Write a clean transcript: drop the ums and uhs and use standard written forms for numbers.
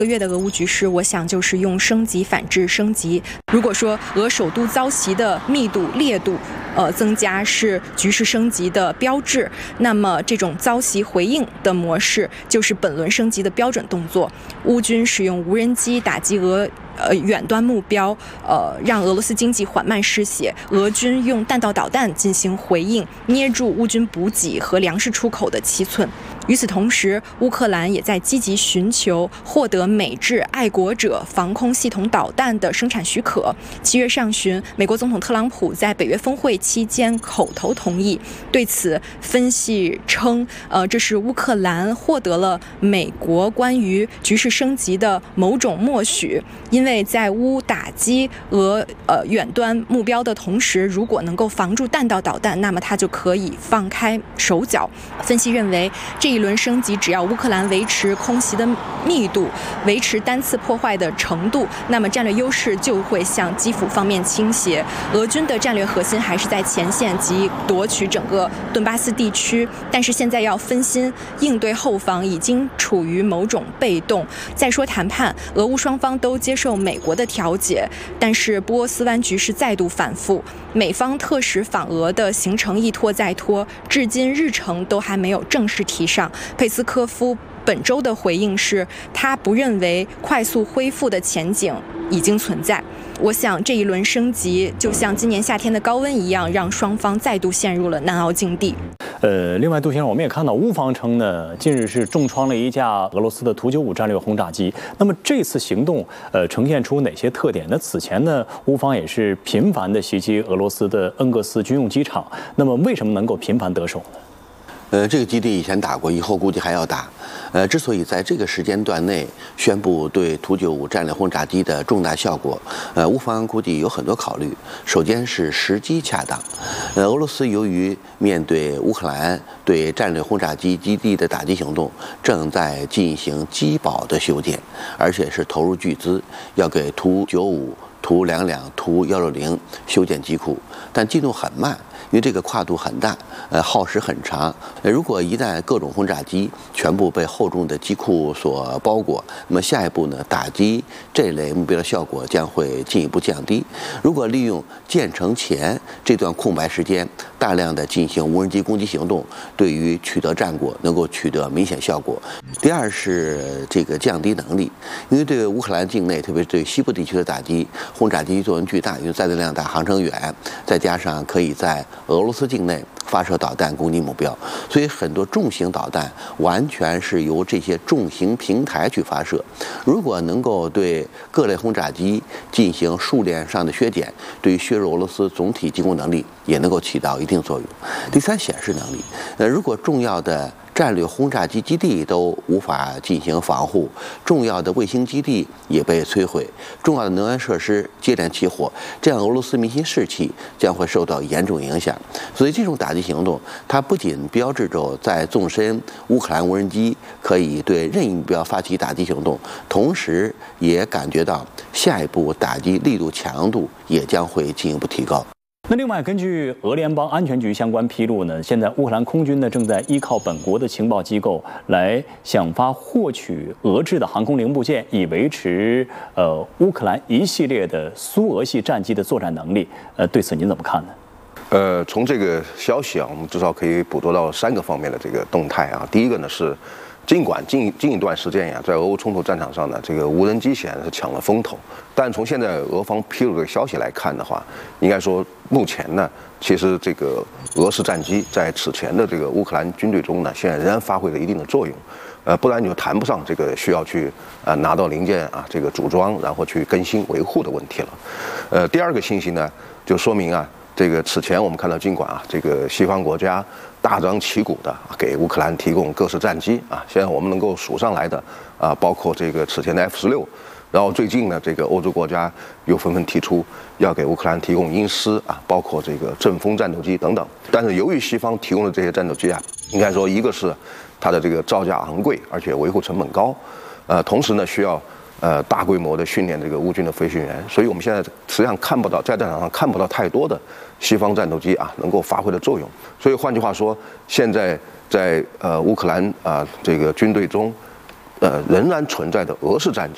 月的俄乌局势，我想就是用升级反制升级。如果说俄首都遭袭的密度、烈度，增加是局势升级的标志，那么这种遭袭回应的模式就是本轮升级的标准动作。乌军使用无人机打击远端目标，让俄罗斯经济缓慢失血。俄军用弹道导弹进行回应，捏住乌军补给和粮食出口的7寸。与此同时，乌克兰也在积极寻求获得美制爱国者防空系统导弹的生产许可。7月上旬，美国总统特朗普在北约峰会期间口头同意。对此，分析称，这是乌克兰获得了美国关于局势升级的某种默许。因为在乌打击俄远端目标的同时，如果能够防住弹道导弹，那么它就可以放开手脚。分析认为，这一轮升级只要乌克兰维持空袭的密度，维持单次破坏的程度，那么战略优势就会向基辅方面倾斜。俄军的战略核心还是在前线及夺取整个顿巴斯地区，但是现在要分心应对后方，已经处于某种被动。再说谈判，俄乌双方都接受美国的调解，但是波斯湾局势再度反复，美方特使访俄的行程一拖再拖，至今日程都还没有正式提上。佩斯科夫本周的回应是，他不认为快速恢复的前景已经存在。我想这一轮升级就像今年夏天的高温一样，让双方再度陷入了难熬境地。 另外，杜先生，我们也看到乌方称呢，近日是重创了一架俄罗斯的图95战略轰炸机。那么这次行动，呈现出哪些特点呢？此前呢，乌方也是频繁的袭击俄罗斯的恩格斯军用机场。那么为什么能够频繁得手呢？ 这个基地以前打过，以后估计还要打。之所以在这个时间段内宣布对图95战略轰炸机的重大效果，乌方估计有很多考虑。首先是时机恰当。俄罗斯由于面对乌克兰对战略轰炸机基地的打击行动，正在进行机堡的修建，而且是投入巨资，要给图95、图22、图160修建机库，但进度很慢。因为这个跨度很大，耗时很长。如果一旦各种轰炸机全部被厚重的机库所包裹，那么下一步呢，打击这类目标的效果将会进一步降低。如果利用建成前这段空白时间，大量的进行无人机攻击行动，对于取得战果能够取得明显效果。第二是这个降低能力，因为对乌克兰境内，特别是对西部地区的打击，轰炸机作用巨大，因为载重量大、航程远，再加上可以在俄罗斯境内发射导弹攻击目标，所以很多重型导弹完全是由这些重型平台去发射。如果能够对各类轰炸机进行数量上的削减，对于削弱俄罗斯总体进攻能力也能够起到一定作用。第三，显示能力。如果重要的战略轰炸机基地都无法进行防护，重要的卫星基地也被摧毁，重要的能源设施接连起火，这样俄罗斯民心士气将会受到严重影响。所以这种打击行动，它不仅标志着在纵深乌克兰无人机可以对任意目标发起打击行动，同时也感觉到下一步打击力度强度也将会进一步提高。 那另外，根据俄联邦安全局相关披露呢，现在乌克兰空军呢正在依靠本国的情报机构来想法获取俄制的航空零部件，以维持乌克兰一系列的苏俄系战机的作战能力。对此您怎么看呢？ 从这个消息啊，我们至少可以捕捉到3个方面的这个动态啊。第一个呢是，尽管近一段时间呀，在俄乌冲突战场上呢，这个无人机显然是抢了风头，但从现在俄方披露的消息来看的话，应该说目前呢，其实这个俄式战机在此前的这个乌克兰军队中呢，现在仍然发挥了一定的作用。不然就谈不上这个需要去拿到零件啊，这个组装然后去更新维护的问题了。第二个信息呢，就说明啊，这个此前我们看到，尽管啊，这个西方国家大张旗鼓的给乌克兰提供各式战机啊，现在我们能够数上来的啊，包括这个此前的F-16，然后最近呢，这个欧洲国家又纷纷提出要给乌克兰提供鹰狮啊，包括这个阵风战斗机等等。但是由于西方提供的这些战斗机啊，应该说一个是它的这个造价昂贵，而且维护成本高，同时呢需要大规模的训练这个乌军的飞行员，所以我们现在实际上看不到，在战场上看不到太多的西方战斗机啊能够发挥的作用。所以换句话说，现在在乌克兰这个军队中，仍然存在的俄式战机